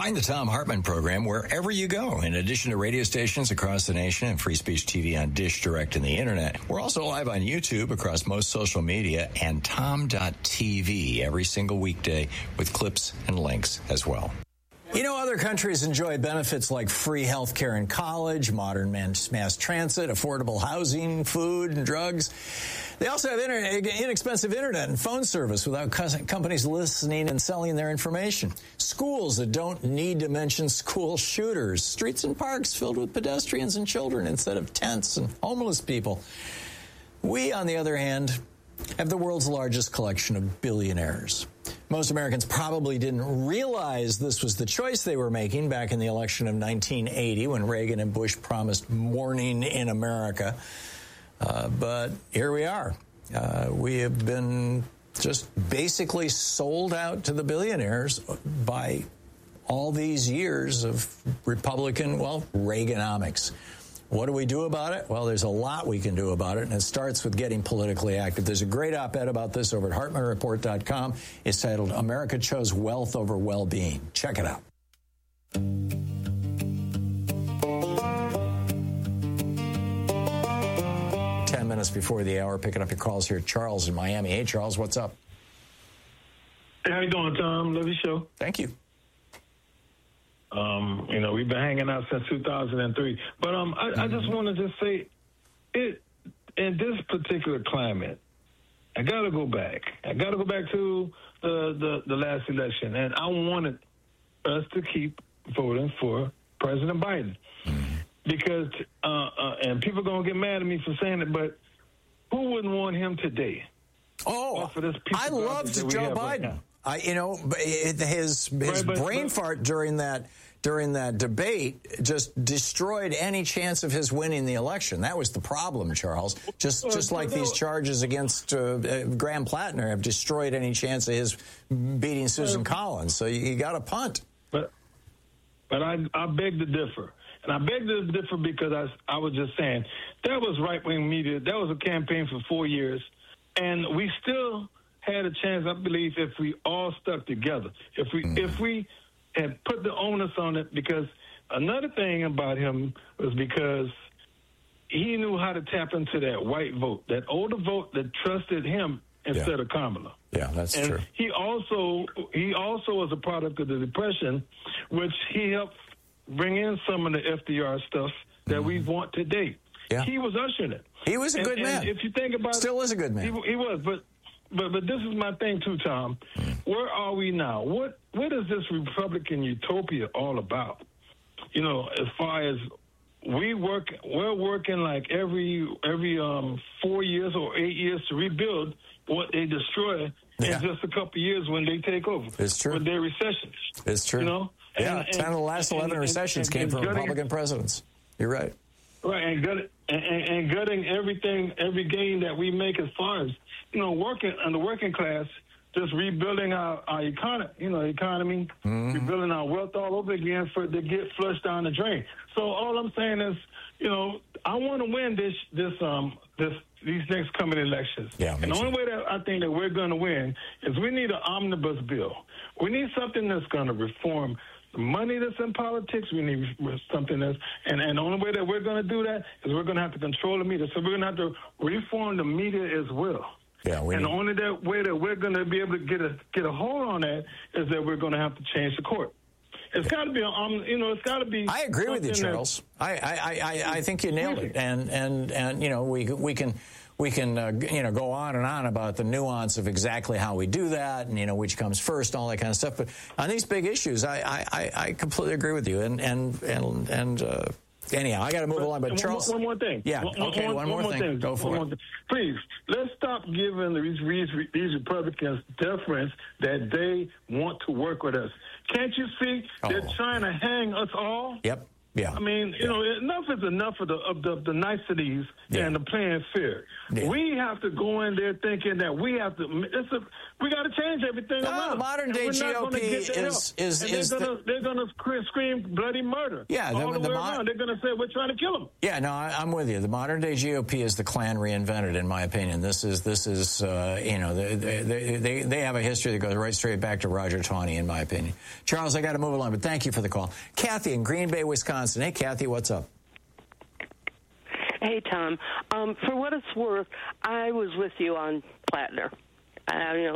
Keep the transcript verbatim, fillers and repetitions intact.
Find the Thom Hartmann program wherever you go. In addition to radio stations across the nation and Free Speech T V on Dish Direct and the Internet, we're also live on YouTube across most social media and Tom dot T V every single weekday with clips and links as well. You know, other countries enjoy benefits like free health care in college, modern mass transit, affordable housing, food, and drugs. They also have internet, inexpensive internet and phone service without companies listening and selling their information. Schools that don't need to mention school shooters. Streets and parks filled with pedestrians and children instead of tents and homeless people. We, on the other hand, have the world's largest collection of billionaires. Most Americans probably didn't realize this was the choice they were making back in the election of nineteen eighty when Reagan and Bush promised morning in America. Uh, but here we are. Uh, we have been just basically sold out to the billionaires by all these years of Republican, well, Reaganomics. What do we do about it? Well, there's a lot we can do about it, and it starts with getting politically active. There's a great op-ed about this over at Hartmann Report dot com. It's titled, America Chose Wealth Over Well-Being. Check it out. Ten minutes before the hour, picking up your calls here. Charles in Miami. Hey, Charles, what's up? Hey, how you doing, Tom? Love your show. Thank you. Um, you know, we've been hanging out since two thousand three. But um, I, mm-hmm. I just want to just say, it in this particular climate, I got to go back. I got to go back to the, the, the last election. And I wanted us to keep voting for President Biden. Mm-hmm. Because, uh, uh, and people are going to get mad at me for saying it, but who wouldn't want him today? Oh, I loved Joe Biden. Right, I, you know, his his right, but, brain but, fart during that during that debate just destroyed any chance of his winning the election. That was the problem, Charles. Just well, just like no, these charges against uh, uh, Graham Plattner have destroyed any chance of his beating Susan well, Collins. So you, you got to punt. But but I I beg to differ. And I beg to differ because I, I was just saying, that was right-wing media. That was a campaign for four years. And we still had a chance, I believe, if we all stuck together. If we mm. if we had put the onus on it, because another thing about him was because he knew how to tap into that white vote, that older vote that trusted him instead yeah. of Kamala. Yeah, that's and true. He also, he also was a product of the Depression, which he helped bring in some of the F D R stuff that mm-hmm. we want today. Yeah. He was ushering it. He was a and, good and man. If you think about Still it, is a good man. He, he was, but, but but this is my thing too, Tom. Mm. Where are we now? What what is this Republican utopia all about? You know, as far as we work, we're working like every every um, four years or eight years to rebuild what they destroy yeah. in just a couple of years when they take over. It's true. With their recessions. It's true. You know. Yeah, and, ten of the last eleven and, recessions and, came and from gutting, Republican presidents. You're right. Right, and, gut, and, and gutting everything, every gain that we make as far as, you know, working on the working class, just rebuilding our, our economy, you know, economy, mm-hmm. rebuilding our wealth all over again for it to get flushed down the drain. So all I'm saying is, you know, I want to win this, this, um, this, these next coming elections. Yeah, and the only way that I think that we're going to win is we need an omnibus bill. We need something that's going to reform the money that's in politics. We need something that's, and, and the only way that we're going to do that is we're going to have to control the media. So we're going to have to reform the media as well. Yeah, we and need... the only that way that we're going to be able to get a get a hold on that is that we're going to have to change the court. It's got to be, um, you know, it's got to be. I agree with you, Charles. I, I, I, I think you nailed it. And and and you know, we we can. We can, uh, you know, go on and on about the nuance of exactly how we do that, and you know, which comes first, and all that kind of stuff. But on these big issues, I, I, I completely agree with you. And and and and uh, anyhow, I got to move but, along. But Charles, one, one more thing. Yeah. One, okay. One, one, one more, more thing. thing. Go for one it. Thing. Please, let's stop giving these these Republicans deference that they want to work with us. Can't you see oh. they're trying to hang us all? Yep. Yeah. I mean, you yeah. know, enough is enough of the of the, the niceties yeah. and the playing fair. Yeah. We have to go in there thinking that we have to. It's a, we got to change everything no, around. Modern day G O P is is and is they're gonna the, they're gonna scream bloody murder. Yeah, all the, the, the way mo- around. They're gonna say we're trying to kill them. Yeah, no, I, I'm with you. The modern day G O P is the Klan reinvented, in my opinion. This is this is uh, you know they, they they they have a history that goes right straight back to Roger Taney, in my opinion. Charles, I got to move along, but thank you for the call. Kathy in Green Bay, Wisconsin. Hey, Kathy, what's up? Hey, Tom. Um, for what it's worth, I was with you on Plattner. Uh, you know,